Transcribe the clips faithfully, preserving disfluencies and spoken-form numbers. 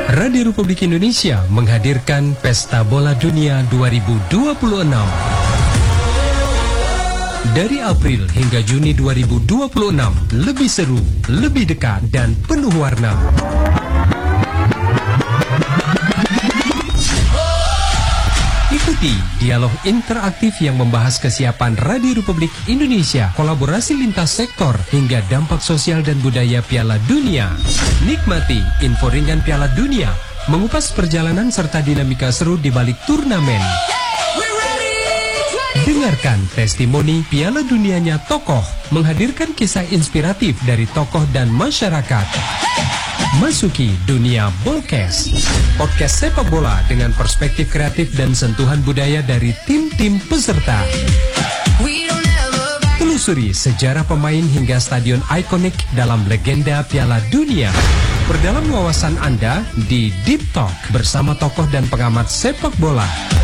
Radio Republik Indonesia menghadirkan Pesta Bola Dunia dua ribu dua puluh enam. Dari April hingga Juni dua ribu dua puluh enam, lebih seru, lebih dekat, dan penuh warna. Ikuti dialog interaktif yang membahas kesiapan Radio Republik Indonesia, kolaborasi lintas sektor, hingga dampak sosial dan budaya Piala Dunia. Nikmati info ringan Piala Dunia, mengupas perjalanan serta dinamika seru di balik turnamen. Dengarkan testimoni Piala Dunianya tokoh, menghadirkan kisah inspiratif dari tokoh dan masyarakat. Masuki dunia Bolkes, podcast sepak bola dengan perspektif kreatif dan sentuhan budaya dari tim-tim peserta. Telusuri sejarah pemain hingga stadion ikonik dalam legenda Piala Dunia. Perdalam wawasan Anda di Deep Talk bersama tokoh dan pengamat sepak bola.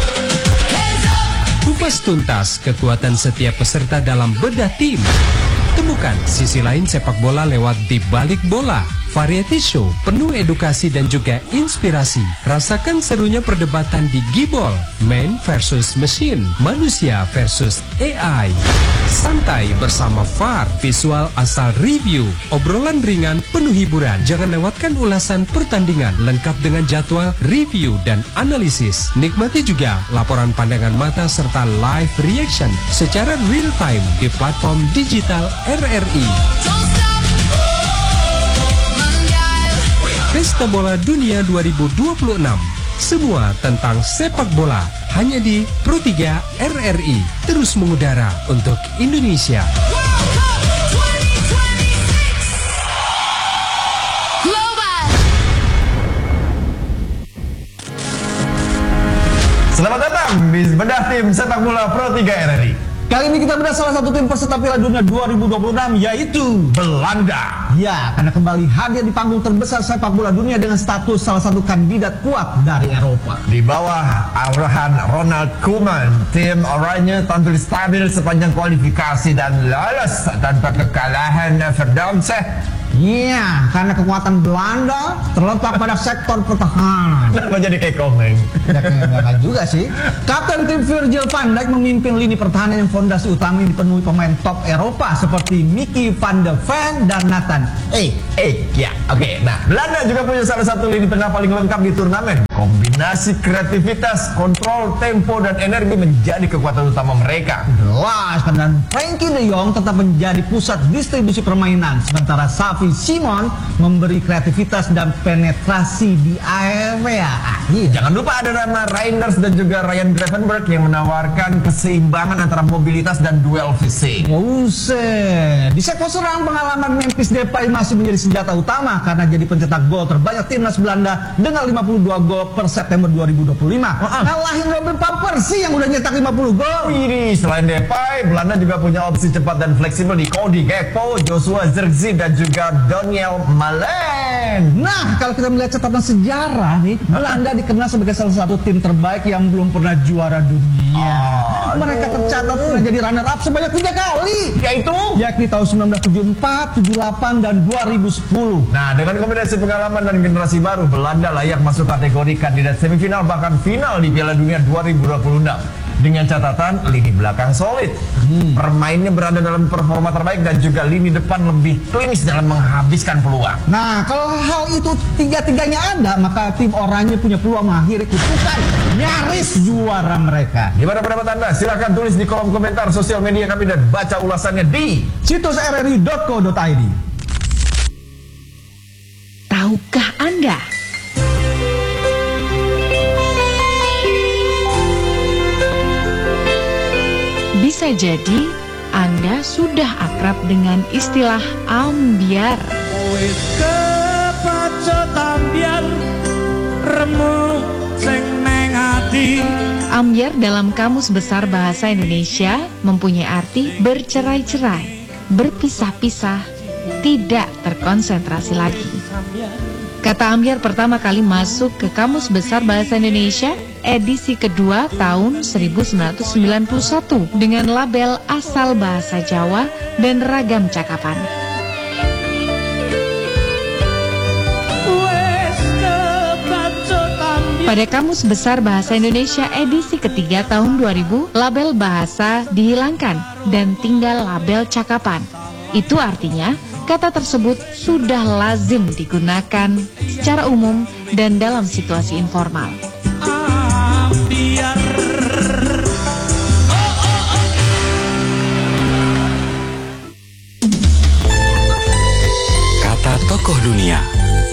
Kupas tuntas kekuatan setiap peserta dalam bedah tim. Temukan sisi lain sepak bola lewat Di Balik Bola, variety show penuh edukasi dan juga inspirasi. Rasakan serunya perdebatan di Gibol, man versus machine, manusia versus A I. Santai bersama V A R, visual asal review, obrolan ringan penuh hiburan. Jangan lewatkan ulasan pertandingan lengkap dengan jadwal, review, dan analisis. Nikmati juga laporan pandangan mata serta live reaction secara real time di platform digital R R I. Pesta Bola Dunia dua ribu dua puluh enam. Semua tentang sepak bola hanya di Pro tiga R R I. Terus mengudara untuk Indonesia. Selamat datang di bedah tim sepak bola Pro tiga R R I. Kali ini kita bedah salah satu tim peserta Piala Dunia dua ribu dua puluh enam, yaitu Belanda. Ya, karena kembali hadir di panggung terbesar sepak bola dunia dengan status salah satu kandidat kuat dari Eropa. Di bawah arahan Ronald Koeman, tim oranye tampil stabil sepanjang kualifikasi dan lolos tanpa kekalahan Verdamseh. Iya, karena kekuatan Belanda terletak pada sektor pertahanan. Kenapa jadi kayak komeng? Ya kayak juga sih. Kapten tim Virgil van Dijk memimpin lini pertahanan yang fondasi utama yang dipenuhi pemain top Eropa seperti Mickey van de Ven dan Nathan. Eh, eh, ya, oke. Okay. Nah, Belanda juga punya salah satu lini tengah paling lengkap di turnamen. Kombinasi kreativitas, kontrol, tempo, dan energi menjadi kekuatan utama mereka. Jelas, dan Frankie de Jong tetap menjadi pusat distribusi permainan, sementara Xavi Simon memberi kreativitas dan penetrasi di area. Iya. Jangan lupa ada nama Reinders dan juga Ryan Gravenberch yang menawarkan keseimbangan antara mobilitas dan duel fisik. Buset. Di sektor serang, pengalaman Memphis Depay masih menjadi senjata utama karena jadi pencetak gol terbanyak timnas Belanda dengan lima puluh dua gol per September dua ribu dua puluh lima. Uh-uh. Ngalahin Robin van Persie yang udah nyetak lima puluh gol. Ini selain Depay, Belanda juga punya opsi cepat dan fleksibel di Cody Gakpo, Joshua Zirkzee, dan juga Daniel Malen. Nah, kalau kita melihat catatan sejarah nih, Belanda dikenal sebagai salah satu tim terbaik yang belum pernah juara dunia. Oh, mereka tercatat pernah jadi runner up sebanyak tiga kali, yaitu yakni tahun seribu sembilan ratus tujuh puluh empat, tujuh puluh delapan, dan dua ribu sepuluh. Nah, dengan kombinasi pengalaman dan generasi baru, Belanda layak masuk kategori kandidat semifinal bahkan final di Piala Dunia dua ribu dua puluh enam. Dengan catatan lini belakang solid, hmm. permainnya berada dalam performa terbaik, dan juga lini depan lebih klinis dalam menghabiskan peluang. Nah, kalau hal itu tiga-tiganya ada, maka tim oranye punya peluang mengakhiri kutukan nyaris juara mereka. Gimana pendapat Anda? Silahkan tulis di kolom komentar sosial media kami dan baca ulasannya di situs r r i dot co dot i d. Tahukah Anda? Bisa jadi Anda sudah akrab dengan istilah ambyar. Ambyar dalam Kamus Besar Bahasa Indonesia mempunyai arti bercerai-cerai, berpisah-pisah, tidak terkonsentrasi lagi. Kata ambyar pertama kali masuk ke Kamus Besar Bahasa Indonesia edisi kedua tahun seribu sembilan ratus sembilan puluh satu dengan label asal bahasa Jawa dan ragam cakapan. Pada Kamus Besar Bahasa Indonesia edisi ketiga tahun dua ribu, label bahasa dihilangkan dan tinggal label cakapan. Itu artinya kata tersebut sudah lazim digunakan secara umum dan dalam situasi informal. Kata tokoh dunia.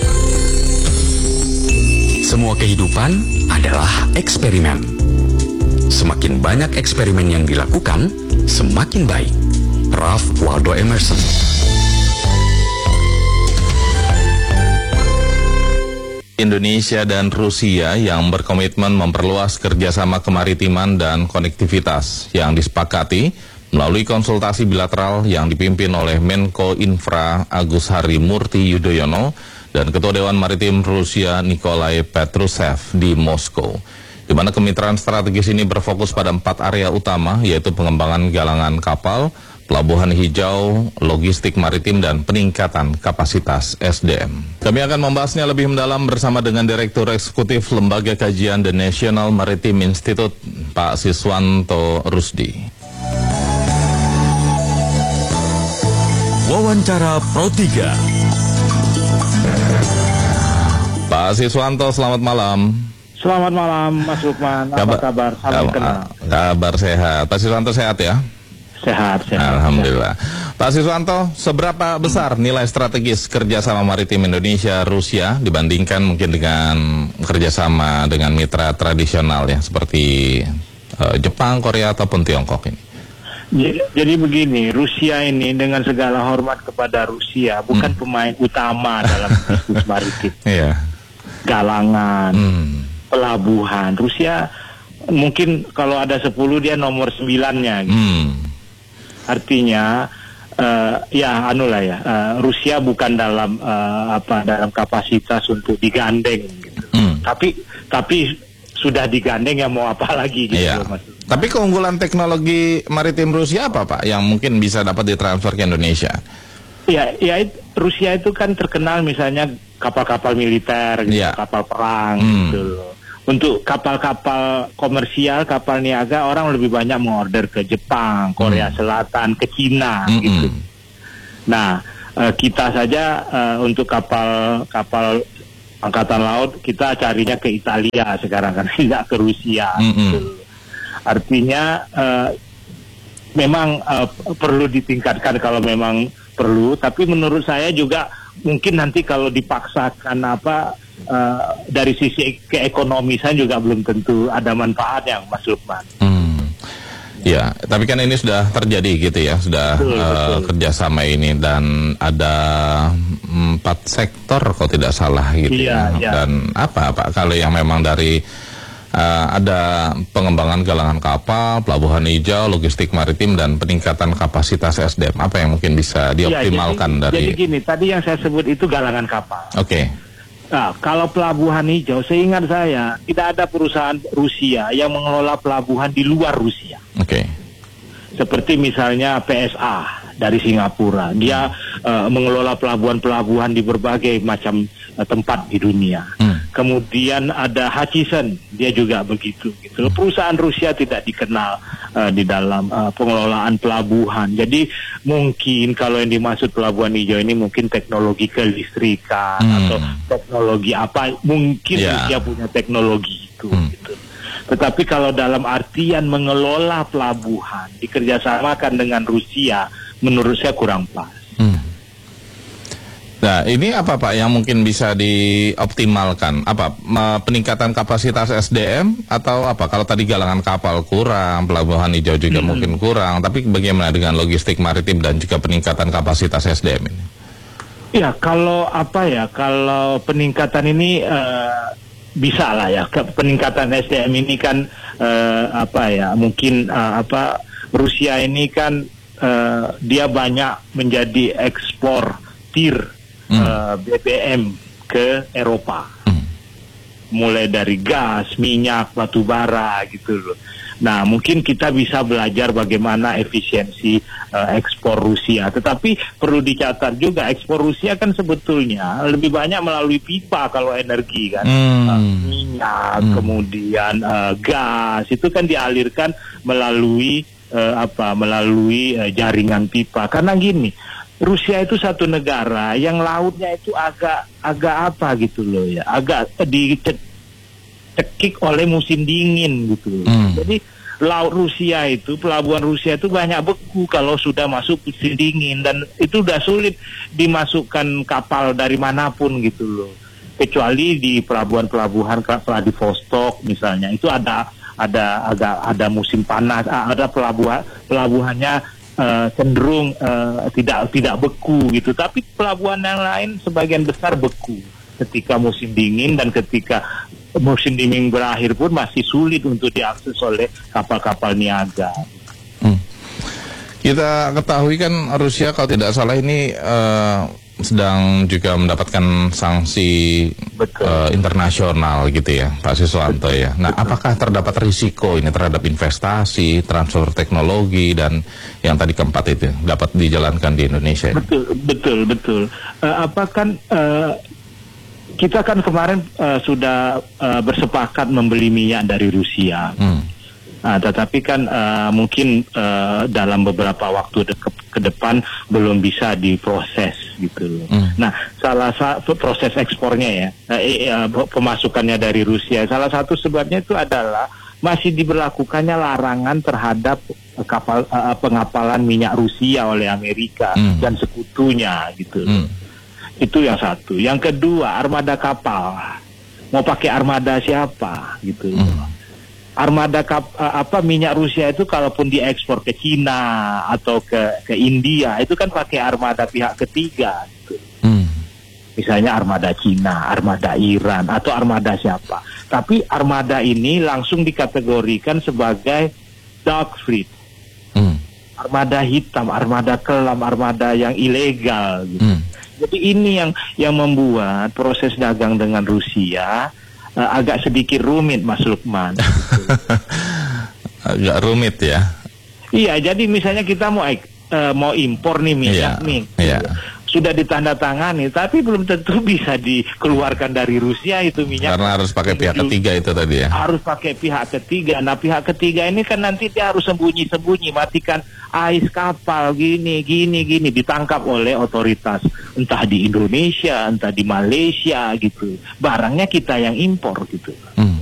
Semua kehidupan adalah eksperimen. Semakin banyak eksperimen yang dilakukan, semakin baik. Ralph Waldo Emerson. Indonesia dan Rusia yang berkomitmen memperluas kerjasama kemaritiman dan konektivitas yang disepakati melalui konsultasi bilateral yang dipimpin oleh Menko Infra Agus Harimurti Yudhoyono dan Ketua Dewan Maritim Rusia Nikolai Petrusev di Moskow, di mana kemitraan strategis ini berfokus pada empat area utama, yaitu pengembangan galangan kapal, pelabuhan hijau, logistik maritim, dan peningkatan kapasitas S D M. Kami akan membahasnya lebih mendalam bersama dengan Direktur Eksekutif Lembaga Kajian The National Maritime Institute, Pak Siswanto Rusdi. Wawancara Pro tiga. Pak Siswanto, selamat malam. Selamat malam, Mas Lukman. Apa Kabar, kabar? Salam kenal. Kabar sehat. Pak Siswanto sehat ya? Sehat, sehat. Alhamdulillah. Sehat. Pak Siswanto, seberapa besar nilai strategis kerjasama maritim Indonesia-Rusia dibandingkan mungkin dengan kerjasama dengan mitra tradisional ya, seperti uh, Jepang, Korea, ataupun Tiongkok ini? Jadi, jadi begini, Rusia ini dengan segala hormat kepada Rusia, bukan hmm. pemain utama dalam bisnis maritim. Iya. Galangan, hmm. pelabuhan. Rusia mungkin kalau ada sepuluh dia nomor sembilannya gitu. Hmm. Artinya uh, ya anu lah ya, uh, Rusia bukan dalam uh, apa dalam kapasitas untuk digandeng gitu. Hmm. Tapi tapi sudah digandeng ya mau apa lagi gitu. Iya. Mas. Tapi keunggulan teknologi maritim Rusia apa Pak yang mungkin bisa dapat ditransfer ke Indonesia? Ya, ya Rusia itu kan terkenal misalnya kapal-kapal militer, gitu, yeah. kapal perang, hmm. gitu loh. Untuk kapal-kapal komersial, kapal niaga, orang lebih banyak mengorder ke Jepang, Korea hmm. Selatan, ke Cina, hmm. gitu. Nah, uh, kita saja uh, untuk kapal-kapal angkatan laut kita carinya ke Italia sekarang kan, tidak ke Rusia. Hmm. Gitu. Artinya uh, memang uh, perlu ditingkatkan kalau memang perlu, tapi menurut saya juga mungkin nanti kalau dipaksakan apa uh, dari sisi keekonomisan juga belum tentu ada manfaatnya, Mas Lukman. Hmm. Ya, tapi kan ini sudah terjadi gitu ya, sudah betul, uh, betul. kerjasama ini dan ada empat sektor kalau tidak salah gitu iya, ya. Iya. Dan apa Pak kalau yang memang dari Uh, ada pengembangan galangan kapal, pelabuhan hijau, logistik maritim, dan peningkatan kapasitas S D M. Apa yang mungkin bisa dioptimalkan ya, jadi, dari... Jadi gini, tadi yang saya sebut itu galangan kapal. Oke. Okay. Nah, kalau pelabuhan hijau, seingat saya, tidak ada perusahaan Rusia yang mengelola pelabuhan di luar Rusia. Oke. Okay. Seperti misalnya P S A dari Singapura. Dia uh, mengelola pelabuhan-pelabuhan di berbagai macam uh, tempat di dunia. Hmm. Kemudian ada Hutchison, dia juga begitu. Gitu. Perusahaan Rusia tidak dikenal uh, di dalam uh, pengelolaan pelabuhan. Jadi mungkin kalau yang dimaksud pelabuhan hijau ini mungkin teknologi kelistrikan hmm. atau teknologi apa, mungkin yeah. Rusia punya teknologi itu. Hmm. Gitu. Tetapi kalau dalam artian mengelola pelabuhan dikerjasamakan dengan Rusia, menurut saya kurang pas. Hmm. Nah, ini apa Pak yang mungkin bisa dioptimalkan? Apa peningkatan kapasitas S D M atau apa? Kalau tadi galangan kapal kurang, pelabuhan hijau juga hmm. mungkin kurang, tapi bagaimana dengan logistik maritim dan juga peningkatan kapasitas S D M ini? Ya, kalau apa ya? Kalau peningkatan ini uh, bisa lah ya. Peningkatan S D M ini kan uh, apa ya? Mungkin uh, apa? Rusia ini kan uh, dia banyak menjadi eksportir Hmm. Uh, B B M ke Eropa. Hmm. mulai dari gas, minyak, batu bara gitu loh. Nah, mungkin kita bisa belajar bagaimana efisiensi uh, ekspor Rusia. Tetapi perlu dicatat juga, ekspor Rusia kan sebetulnya lebih banyak melalui pipa kalau energi kan. Hmm. Uh, minyak, hmm. kemudian uh, gas, itu kan dialirkan melalui uh, apa? Melalui uh, jaringan pipa. Karena gini, Rusia itu satu negara yang lautnya itu agak agak apa gitu loh ya, agak dicekik oleh musim dingin gitu. Hmm. Jadi laut Rusia itu, pelabuhan Rusia itu banyak beku kalau sudah masuk musim dingin, dan itu udah sulit dimasukkan kapal dari manapun gitu loh. Kecuali di pelabuhan-pelabuhan Vladivostok misalnya, itu ada ada agak ada musim panas, ada pelabuhan pelabuhannya Uh, cenderung uh, tidak tidak beku gitu, tapi pelabuhan yang lain sebagian besar beku ketika musim dingin, dan ketika musim dingin berakhir pun masih sulit untuk diakses oleh kapal-kapal niaga. Hmm. Kita ketahui kan Rusia kalau tidak salah ini uh, sedang juga mendapatkan sanksi uh, internasional gitu ya, Pak Siswanto ya. Nah, betul. Apakah terdapat risiko ini terhadap investasi, transfer teknologi, dan yang tadi keempat itu dapat dijalankan di Indonesia? Betul, betul, betul. Uh, apa kan uh, kita kan kemarin uh, sudah uh, bersepakat membeli minyak dari Rusia. Hmm. Nah, tetapi kan uh, mungkin uh, dalam beberapa waktu de- ke depan belum bisa diproses gitu. Mm. Nah, salah satu proses ekspornya ya, uh, uh, pemasukannya dari Rusia, salah satu sebabnya itu adalah masih diberlakukannya larangan terhadap uh, kapal uh, pengapalan minyak Rusia oleh Amerika mm. dan sekutunya gitu. Mm. Itu yang satu. Yang kedua, armada kapal. Mau pakai armada siapa gitu. Mm. Armada kap, apa minyak Rusia itu kalaupun diekspor ke Cina atau ke ke India itu kan pakai armada pihak ketiga gitu. Hmm. Misalnya armada Cina, armada Iran atau armada siapa. Tapi armada ini langsung dikategorikan sebagai dark fleet. Hmm. Armada hitam, armada kelam, armada yang ilegal gitu. Hmm. Jadi ini yang yang membuat proses dagang dengan Rusia Uh, agak sedikit rumit, Mas Lukman. Gitu. Agak rumit ya. Iya, jadi misalnya kita mau uh, mau impor nih minyak yeah. nih, yeah. sudah ditandatangani, tapi belum tentu bisa dikeluarkan dari Rusia itu minyak. Karena harus pakai pihak ketiga itu tadi ya. Harus pakai pihak ketiga. Nah, pihak ketiga ini kan nanti dia harus sembunyi-sembunyi, matikan ais kapal gini, gini, gini, ditangkap oleh otoritas entah di Indonesia, entah di Malaysia gitu. Barangnya kita yang impor gitu. Hmm.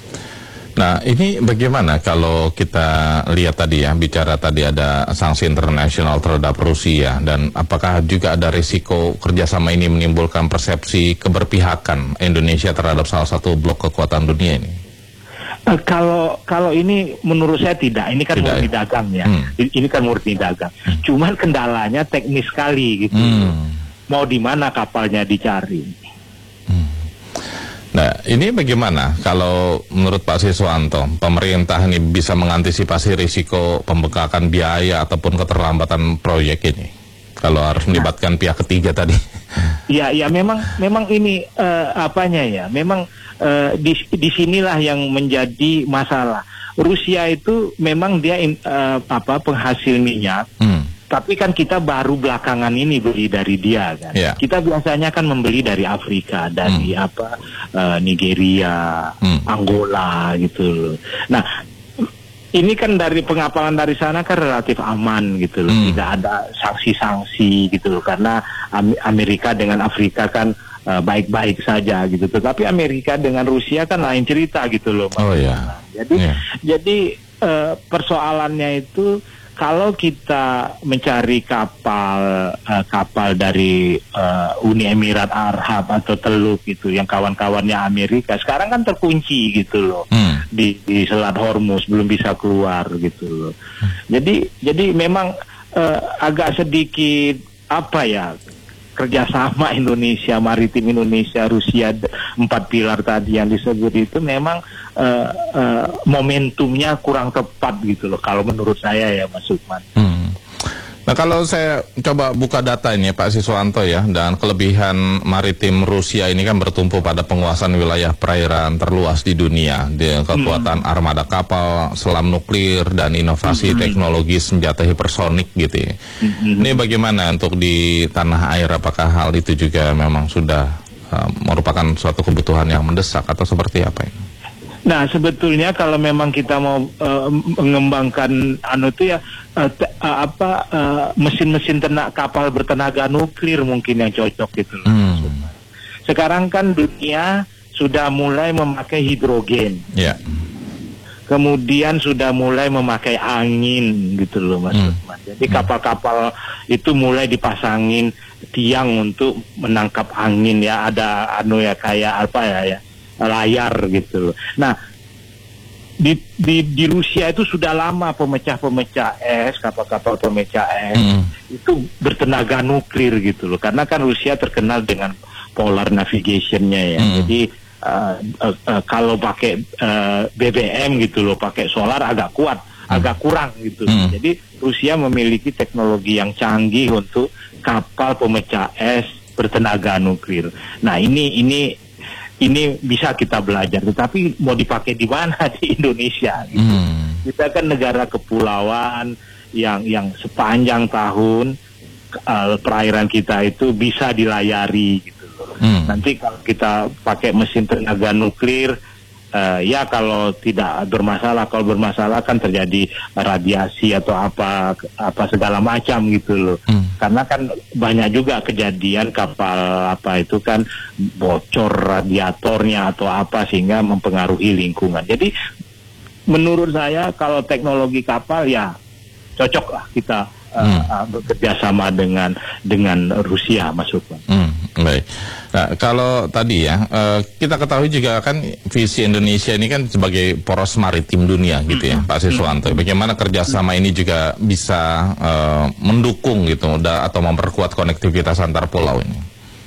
Nah, ini bagaimana kalau kita lihat tadi ya, bicara tadi ada sanksi internasional terhadap Rusia, dan apakah juga ada risiko kerjasama ini menimbulkan persepsi keberpihakan Indonesia terhadap salah satu blok kekuatan dunia ini? Uh, kalau kalau ini menurut saya tidak, ini kan tidak, murni ya? dagang ya, hmm. ini kan murni dagang. Hmm. Cuman kendalanya teknis sekali gitu. Hmm. Mau di mana kapalnya dicari? Hmm. Nah, ini bagaimana kalau menurut Pak Siswanto, pemerintah ini bisa mengantisipasi risiko pembengkakan biaya ataupun keterlambatan proyek ini? Kalau harus melibatkan nah, pihak ketiga tadi. Ya, ya memang memang ini uh, apanya ya? Memang uh, di disinilah yang menjadi masalah. Rusia itu memang dia in, uh, apa penghasil minyak. Hmm. Tapi kan kita baru belakangan ini beli dari dia kan. Yeah. Kita biasanya kan membeli dari Afrika, dari hmm. apa uh, Nigeria, hmm. Angola gitu. Nah, ini kan dari pengapalan dari sana kan relatif aman gitu loh. Hmm. Tidak ada sanksi-sanksi gitu loh. Karena Amerika dengan Afrika kan uh, baik-baik saja gitu. Tetapi Amerika dengan Rusia kan lain cerita gitu loh. Oh ya. Yeah. Jadi yeah. jadi uh, persoalannya itu kalau kita mencari kapal uh, kapal dari uh, Uni Emirat Arab atau Teluk gitu, yang kawan-kawannya Amerika sekarang kan terkunci gitu loh hmm. di, di Selat Hormuz, belum bisa keluar gitu loh. Hmm. Jadi jadi memang uh, agak sedikit apa ya, kerjasama Indonesia, maritim Indonesia, Rusia, empat pilar tadi yang disebut itu memang uh, uh, momentumnya kurang tepat gitu loh kalau menurut saya ya, Mas Sukman. Hmm. Nah, kalau saya coba buka data ini Pak Siswanto ya, dan kelebihan maritim Rusia ini kan bertumpu pada penguasaan wilayah perairan terluas di dunia, di kekuatan hmm. armada kapal, selam nuklir, dan inovasi hmm. teknologi senjata hipersonik gitu ya. Hmm. Ini bagaimana untuk di tanah air, apakah hal itu juga memang sudah uh, merupakan suatu kebutuhan yang mendesak atau seperti apa ini? Nah, sebetulnya kalau memang kita mau uh, mengembangkan anu itu ya uh, te, uh, apa uh, mesin-mesin ternak kapal bertenaga nuklir mungkin yang cocok gitu loh. Hmm. Sekarang kan dunia sudah mulai memakai hidrogen. Yeah. Kemudian sudah mulai memakai angin gitu loh Mas. Hmm. Jadi kapal-kapal itu mulai dipasangin tiang untuk menangkap angin ya, ada anu ya kayak apa ya ya. layar gitu loh. Nah, di, di di Rusia itu sudah lama pemecah-pemecah es, kapal-kapal pemecah es hmm. itu bertenaga nuklir gitu loh. Karena kan Rusia terkenal dengan polar navigation-nya ya. Hmm. Jadi uh, uh, uh, kalau pakai uh, B B M gitu loh, pakai solar agak kuat, hmm. agak kurang gitu. Hmm. Jadi Rusia memiliki teknologi yang canggih untuk kapal pemecah es bertenaga nuklir. Nah, ini ini ini bisa kita belajar, tetapi mau dipakai di mana di Indonesia? Gitu. Hmm. Kita kan negara kepulauan yang yang sepanjang tahun uh, perairan kita itu bisa dilayari gitu loh. Hmm. Nanti kalau kita pakai mesin tenaga nuklir, uh, ya kalau tidak bermasalah, kalau bermasalah kan terjadi radiasi atau apa apa segala macam gitu loh. Hmm. Karena kan banyak juga kejadian kapal apa itu kan bocor radiatornya atau apa sehingga mempengaruhi lingkungan. Jadi menurut saya kalau teknologi kapal ya cocok lah kita hmm. uh, bekerja sama dengan dengan Rusia, Mas Lukman. Hmm, baik. Nah, kalau tadi ya uh, kita ketahui juga kan visi Indonesia ini kan sebagai poros maritim dunia gitu ya, hmm. Pak Siswanto. Bagaimana kerjasama ini juga bisa uh, mendukung gitu atau memperkuat konektivitas antar pulau ini?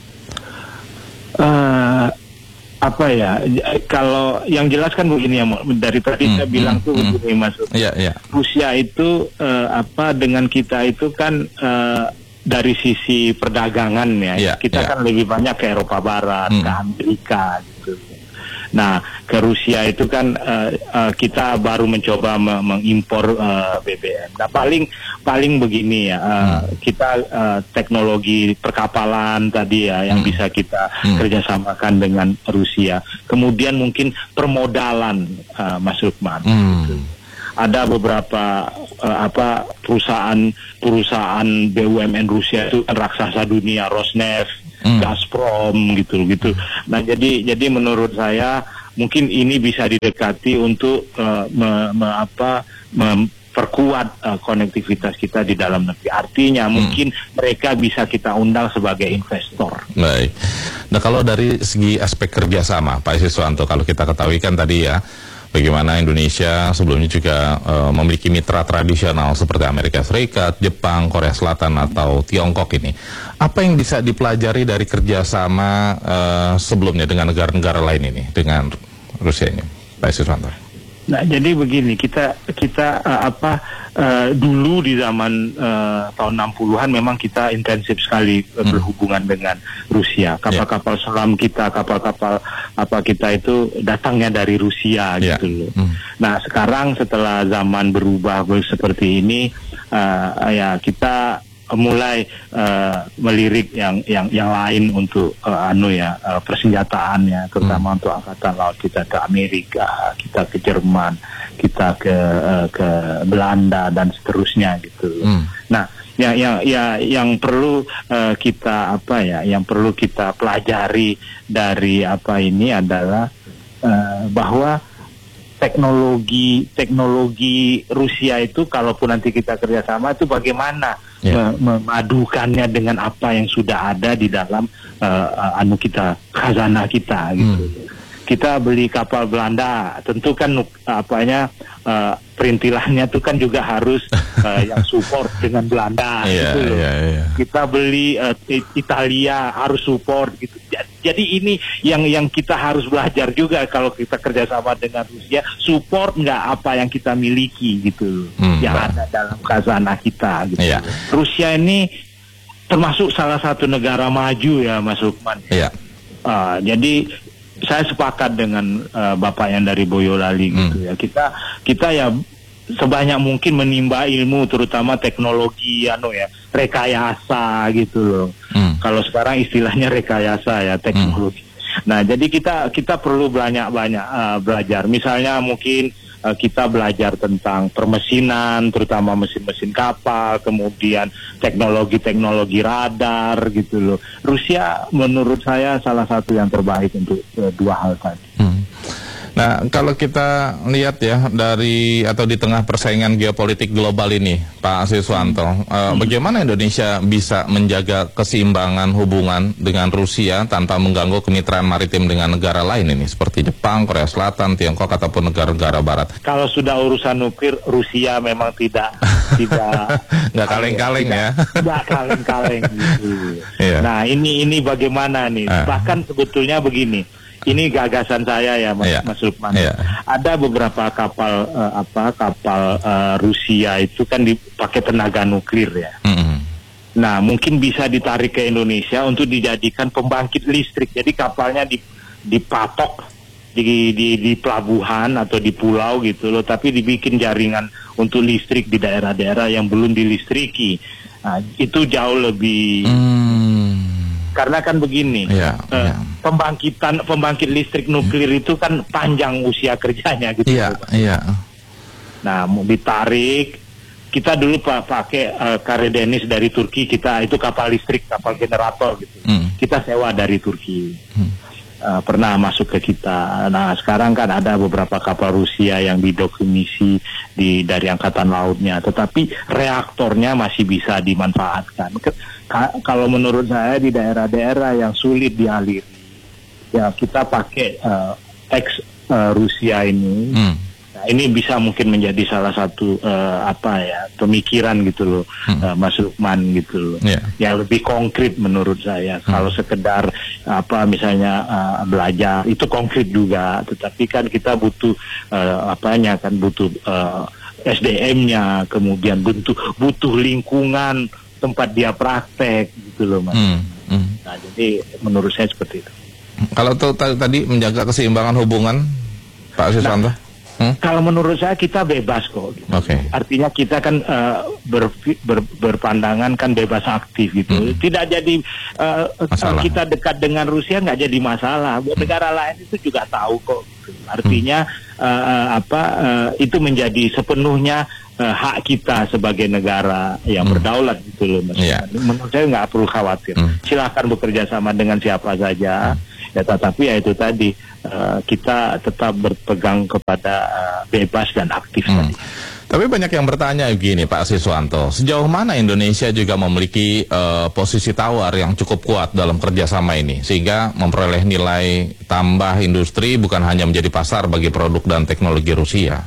Uh, apa ya? Kalau yang jelas kan begini ya, dari tadi hmm, saya bilang hmm, tuh hmm. begini Mas. Yeah, yeah. Rusia itu uh, apa dengan kita itu kan uh, dari sisi perdagangan ya, yeah, kita yeah. kan lebih banyak ke Eropa Barat, hmm. ke Amerika gitu. Nah, ke Rusia itu kan uh, uh, kita baru mencoba me- mengimpor uh, B B M. Nah, paling paling begini ya, uh, hmm. kita uh, teknologi perkapalan tadi ya yang hmm. bisa kita hmm. kerjasamakan dengan Rusia. Kemudian mungkin permodalan, uh, Mas Lukman. Hmm. Gitu. Ada beberapa uh, apa perusahaan perusahaan B U M N Rusia itu kan raksasa dunia, Rosneft, hmm. Gazprom gitu gitu. Nah jadi jadi menurut saya mungkin ini bisa didekati untuk uh, me, me, apa memperkuat uh, konektivitas kita di dalam negeri. Artinya hmm. mungkin mereka bisa kita undang sebagai investor. Baik. Nah kalau dari segi aspek kerjasama, Pak Siswanto, kalau kita ketahui kan tadi ya, bagaimana Indonesia sebelumnya juga uh, memiliki mitra tradisional seperti Amerika Serikat, Jepang, Korea Selatan atau Tiongkok ini. Apa yang bisa dipelajari dari kerjasama uh, sebelumnya dengan negara-negara lain ini, dengan Rusia ini, Pak Siswanto? Nah, jadi begini, kita kita uh, apa uh, dulu di zaman uh, tahun enam puluhan memang kita intensif sekali uh, hmm. berhubungan dengan Rusia. Kapal-kapal yeah. selam kita, kapal-kapal apa kita itu datangnya dari Rusia yeah. gitu loh. Hmm. Nah, sekarang setelah zaman berubah seperti ini, uh, ya kita mulai uh, melirik yang yang yang lain untuk uh, anu ya uh, persenjataannya, terutama hmm. untuk angkatan laut kita ke Amerika, kita ke Jerman, kita ke uh, ke Belanda dan seterusnya gitu. Hmm. Nah, yang yang ya yang perlu uh, kita apa ya, yang perlu kita pelajari dari apa ini adalah uh, bahwa teknologi teknologi Rusia itu kalaupun nanti kita kerjasama itu bagaimana yeah. memadukannya dengan apa yang sudah ada di dalam uh, anu kita, khazanah kita gitu. Hmm. Kita beli kapal Belanda, tentu kan apanya uh, perintilannya itu kan juga harus uh, yang support dengan Belanda yeah, gitu. Yeah, yeah. Kita beli uh, Italia harus support gitu. Jadi ini yang yang kita harus belajar juga kalau kita kerjasama dengan Rusia, support nggak apa yang kita miliki gitu, hmm, yang bah. ada dalam khazanah kita gitu. Yeah. Rusia ini termasuk salah satu negara maju ya Mas Lukman. Yeah. Uh, jadi saya sepakat dengan uh, Bapak yang dari Boyolali hmm. gitu ya. Kita kita ya sebanyak mungkin menimba ilmu, terutama teknologi anu ya, rekayasa gitu loh. Hmm. Kalau sekarang istilahnya rekayasa ya, teknologi. Hmm. Nah, jadi kita kita perlu banyak-banyak uh, belajar. Misalnya mungkin uh, kita belajar tentang permesinan, terutama mesin-mesin kapal, kemudian teknologi-teknologi radar gitu loh. Rusia menurut saya salah satu yang terbaik untuk uh, dua hal tadi. Hmm. Nah, kalau kita lihat ya dari atau di tengah persaingan geopolitik global ini, Pak Siswanto, hmm. uh, bagaimana Indonesia bisa menjaga keseimbangan hubungan dengan Rusia tanpa mengganggu kemitraan maritim dengan negara lain ini, seperti Jepang, Korea Selatan, Tiongkok ataupun negara-negara Barat? Kalau sudah urusan nuklir, Rusia memang tidak tidak nggak kaleng-kaleng ya, nggak kaleng-kaleng gitu. Yeah. Nah, ini ini bagaimana nih? Uh. Bahkan sebetulnya begini. Ini gagasan saya ya Mas, yeah. Mas Lukman. Yeah. Ada beberapa kapal uh, apa kapal uh, Rusia itu kan dipakai tenaga nuklir ya. Mm-hmm. Nah, mungkin bisa ditarik ke Indonesia untuk dijadikan pembangkit listrik. Jadi kapalnya dipatok di, di di pelabuhan atau di pulau gitu loh, tapi dibikin jaringan untuk listrik di daerah-daerah yang belum dilistriki. Nah, itu jauh lebih mm. Karena kan begini, yeah, uh, yeah. pembangkitan pembangkit listrik nuklir itu kan panjang usia kerjanya gitu. Iya, yeah, yeah. Nah, mau ditarik, kita dulu pak pakai uh, Karadeniz dari Turki, kita itu kapal listrik, kapal generator gitu. Mm. Kita sewa dari Turki. Mm. Uh, pernah masuk ke kita. Nah, sekarang kan ada beberapa kapal Rusia yang didefinisi di dari angkatan lautnya, tetapi reaktornya masih bisa dimanfaatkan. Ke, ka, kalau menurut saya di daerah-daerah yang sulit dialiri, ya kita pakai uh, ex uh, Rusia ini. Hmm. Nah, ini bisa mungkin menjadi salah satu uh, apa ya pemikiran gitu loh, hmm. uh, Mas Lukman gitu loh, yeah. yang lebih konkret menurut saya. Hmm. Kalau sekedar apa misalnya uh, belajar itu konkret juga, tetapi kan kita butuh uh, apanya kan butuh uh, S D M-nya, kemudian butuh butuh lingkungan tempat dia praktek gitu loh Mas. Hmm. Hmm. Nah, jadi menurut saya seperti itu. Kalau tuh tadi menjaga keseimbangan hubungan, Pak Siswanto. Nah, Hmm? Kalau menurut saya kita bebas kok. Gitu. Okay. Artinya kita kan uh, ber, ber, berpandangan kan bebas aktif gitu. Hmm. Tidak jadi uh, kita dekat dengan Rusia nggak jadi masalah. Buat hmm. negara lain itu juga tahu kok. Artinya hmm. uh, apa uh, itu menjadi sepenuhnya uh, hak kita sebagai negara yang hmm. berdaulat gitu loh Mas. Yeah. Menurut saya nggak perlu khawatir. Hmm. Silakan bekerja sama dengan siapa saja. Hmm. Ya, tetapi ya itu tadi uh, kita tetap berpegang kepada uh, bebas dan aktif hmm. tadi. Tapi banyak yang bertanya begini Pak Siswanto, sejauh mana Indonesia juga memiliki uh, posisi tawar yang cukup kuat dalam kerjasama ini, sehingga memperoleh nilai tambah industri bukan hanya menjadi pasar bagi produk dan teknologi Rusia?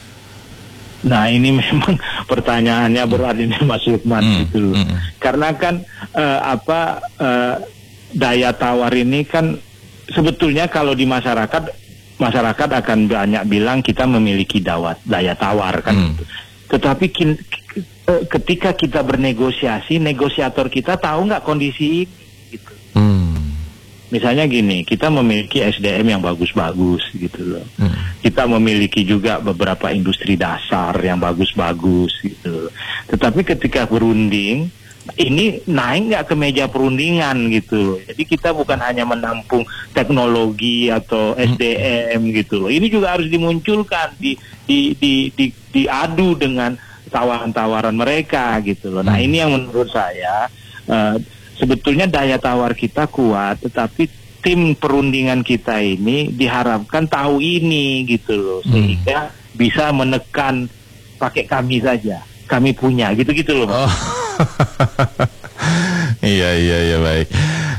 Nah, ini memang pertanyaannya berat ini Mas Lukman hmm. gitu loh. Hmm. Karena kan uh, apa uh, daya tawar ini kan sebetulnya kalau di masyarakat, masyarakat akan banyak bilang kita memiliki dawat, daya tawar kan. Hmm. Tetapi kin, ketika kita bernegosiasi, negosiator kita tahu nggak kondisi ini gitu. Hmm. Misalnya gini, kita memiliki S D M yang bagus-bagus gitu loh. Hmm. Kita memiliki juga beberapa industri dasar yang bagus-bagus gitu. Tetapi ketika berunding, ini naik nggak ke meja perundingan gitu. Jadi kita bukan hanya menampung teknologi atau S D M gitu loh. Ini juga harus dimunculkan, di di di, di diadu dengan tawaran-tawaran mereka gitu loh. Nah, ini yang menurut saya uh, sebetulnya daya tawar kita kuat, tetapi tim perundingan kita ini diharapkan tahu ini gitu loh, sehingga bisa menekan pakai kami saja, kami punya gitu-gitu loh. Oh. Iya iya iya baik.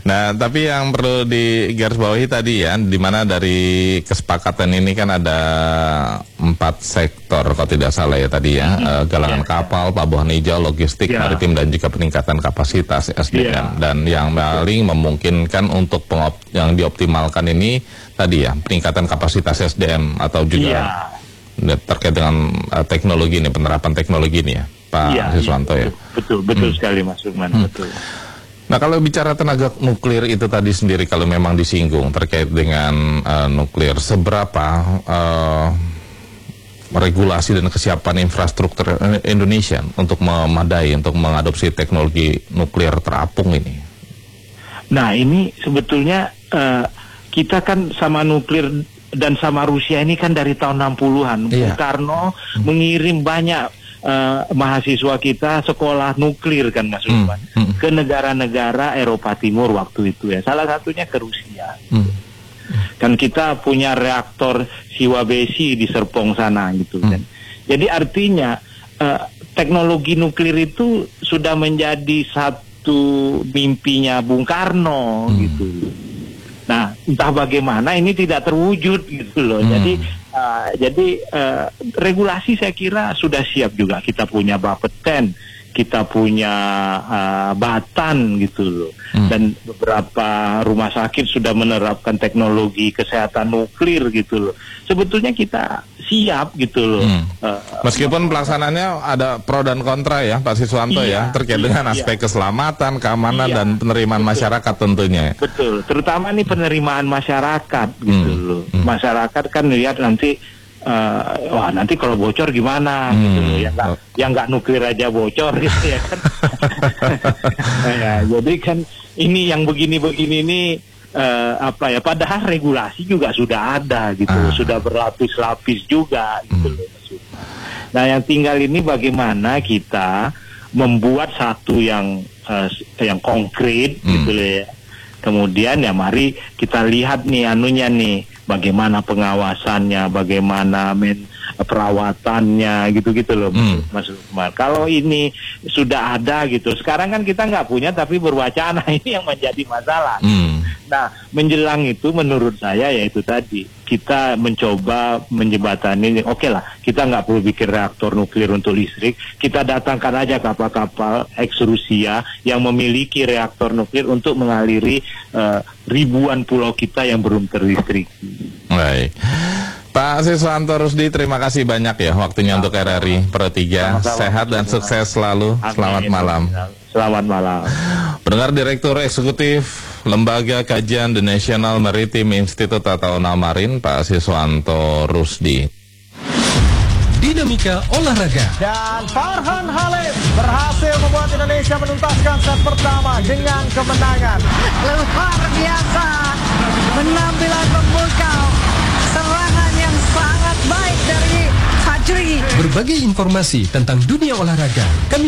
Nah, tapi yang perlu digarisbawahi tadi ya, di mana dari kesepakatan ini kan ada empat sektor, kalau tidak salah ya tadi ya, hmm. uh, galangan yeah. kapal, pelabuhan hijau, logistik, yeah. maritim, dan juga peningkatan kapasitas S D M. Yeah. Dan yang paling memungkinkan untuk pengop yang dioptimalkan ini tadi ya, peningkatan kapasitas S D M atau juga yeah. terkait dengan uh, teknologi ini, penerapan teknologi ini ya, Pak yeah, Siswanto yeah. ya. Betul, betul hmm. sekali Mas Lukman, hmm. betul. Nah, kalau bicara tenaga nuklir itu tadi sendiri, kalau memang disinggung terkait dengan uh, nuklir, seberapa uh, regulasi dan kesiapan infrastruktur Indonesia untuk memadai, untuk mengadopsi teknologi nuklir terapung ini? Nah, ini sebetulnya uh, kita kan sama nuklir dan sama Rusia ini kan dari tahun enam puluhan. Iya. Bung Karno hmm. mengirim banyak Uh, mahasiswa kita sekolah nuklir kan Mas Lukman hmm, hmm. ke negara-negara Eropa Timur waktu itu ya, salah satunya ke Rusia. hmm. Kan kita punya reaktor Shiwabesi di Serpong sana gitu kan. hmm. Jadi artinya uh, teknologi nuklir itu sudah menjadi satu mimpinya Bung Karno hmm. gitu. Nah, entah bagaimana ini tidak terwujud gitu loh. hmm. Jadi Uh, jadi uh, regulasi saya kira sudah siap juga. Kita punya Bapeten, kita punya uh, Batan gitu loh. Hmm. Dan beberapa rumah sakit sudah menerapkan teknologi kesehatan nuklir gitu loh. Sebetulnya kita siap gitu loh. Hmm. Uh, Meskipun pelaksanaannya ada pro dan kontra ya Pak Siswanto iya, ya, terkait iya, dengan aspek iya. keselamatan, keamanan, iya, dan penerimaan betul. masyarakat tentunya. Betul, terutama nih penerimaan masyarakat gitu hmm. loh. Hmm. Masyarakat kan lihat nanti, uh, wah nanti kalau bocor gimana hmm. gitu loh. Yang nggak oh. yang nggak nuklir aja bocor gitu ya kan. Ya, jadi kan ini yang begini-begini ini uh, apa ya? Padahal regulasi juga sudah ada gitu, ah. sudah berlapis-lapis juga gitu hmm. loh. Nah, yang tinggal ini bagaimana kita membuat satu yang uh, yang konkret hmm. gitu loh ya. Kemudian ya mari kita lihat nih anunya nih, bagaimana pengawasannya, bagaimana men perawatannya gitu-gitu loh, hmm. Mas Lukman. Kalau ini sudah ada gitu, sekarang kan kita nggak punya tapi berwacana, ini yang menjadi masalah. Hmm. Nah, menjelang itu menurut saya yaitu tadi kita mencoba menjembatani, oke okay lah, kita nggak perlu bikin reaktor nuklir untuk listrik, kita datangkan aja kapal-kapal ex Rusia yang memiliki reaktor nuklir untuk mengaliri uh, ribuan pulau kita yang belum terlistrik. Baik. Pak Siswanto Rusdi, terima kasih banyak ya waktunya nah, untuk R R I Pro tiga. Sama-sama. Sehat dan sukses selalu. Amin. Selamat malam. Selamat malam. Pendengar, Direktur Eksekutif Lembaga Kajian The National Maritime Institute atau NAMARIN, Pak Siswanto Rusdi. Dinamika olahraga. Dan Farhan Halim berhasil membuat Indonesia menuntaskan set pertama dengan kemenangan. Luar biasa, penampilan memukau, serangan yang sangat baik dari Fajri. Berbagai informasi tentang dunia olahraga kami